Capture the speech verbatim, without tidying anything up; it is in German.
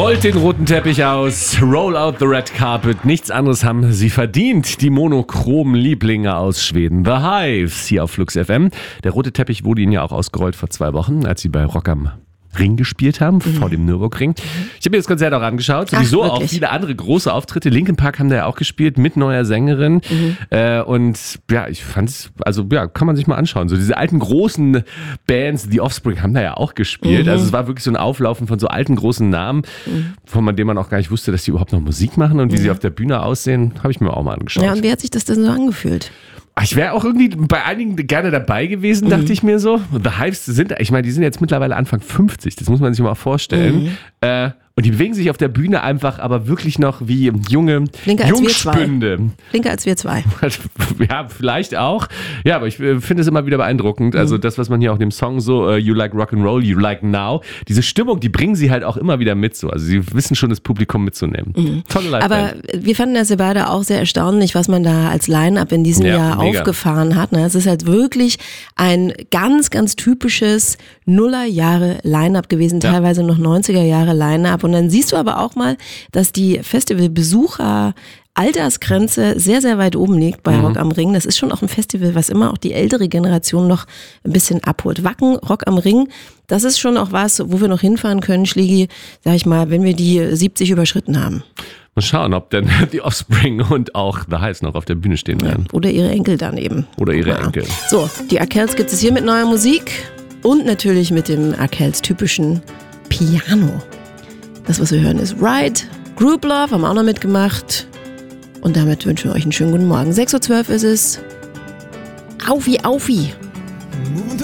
Rollt den roten Teppich aus, roll out the red carpet. Nichts anderes haben sie verdient. Die monochromen Lieblinge aus Schweden, The Hives, hier auf Flux F M. Der rote Teppich wurde ihnen ja auch ausgerollt vor zwei Wochen, als sie bei Rock am Ring gespielt haben, mhm. vor dem Nürburgring. Ich habe mir das Konzert auch angeschaut, sowieso Ach, auch viele andere große Auftritte. Linkin Park haben da ja auch gespielt mit neuer Sängerin mhm. äh, und ja, ich fand's, also ja, kann man sich mal anschauen. So diese alten großen Bands, The Offspring haben da ja auch gespielt. Mhm. Also es war wirklich so ein Auflaufen von so alten großen Namen, mhm. von denen man auch gar nicht wusste, dass die überhaupt noch Musik machen und wie mhm. sie auf der Bühne aussehen, habe ich mir auch mal angeschaut. Ja, und wie hat sich das denn so angefühlt? Ich wäre auch irgendwie bei einigen gerne dabei gewesen, dachte mhm. ich mir so. Und The Hives sind, ich meine, die sind jetzt mittlerweile Anfang fünfzig, das muss man sich mal vorstellen. Mhm. Äh, und die bewegen sich auf der Bühne einfach, aber wirklich noch wie junge Flinker Jungspünde. Flinker als wir zwei. Ja, vielleicht auch. Ja, aber ich finde es immer wieder beeindruckend. Also das, was man hier auch in dem Song so, uh, You Like Rock'n'Roll, You Like Now, diese Stimmung, die bringen sie halt auch immer wieder mit so. Also sie wissen schon, das Publikum mitzunehmen. Mhm. Tolle Liveband. Aber wir fanden das ja beide auch sehr erstaunlich, was man da als Line-Up in diesem ja, Jahr mega. aufgefahren hat. Es ist halt wirklich ein ganz, ganz typisches Nuller-Jahre-Line-Up gewesen, ja. teilweise noch neunziger-Jahre-Line-Up. Und dann siehst du aber auch mal, dass die Festivalbesucher Altersgrenze sehr, sehr weit oben liegt bei mhm. Rock am Ring. Das ist schon auch ein Festival, was immer auch die ältere Generation noch ein bisschen abholt. Wacken, Rock am Ring, das ist schon auch was, wo wir noch hinfahren können, Schliegi, sag ich mal, wenn wir die siebzig überschritten haben. Mal schauen, ob denn die Offspring und auch The Hives noch auf der Bühne stehen werden. Oder ihre Enkel dann eben. Oder ihre ja. Enkel. So, die Arkells gibt es hier mit neuer Musik und natürlich mit dem Arkells typischen Piano. Das, was wir hören, ist Ride, Group Love, haben auch noch mitgemacht. Und damit wünschen wir euch einen schönen guten Morgen. sechs Uhr zwölf ist es. Aufi, aufi.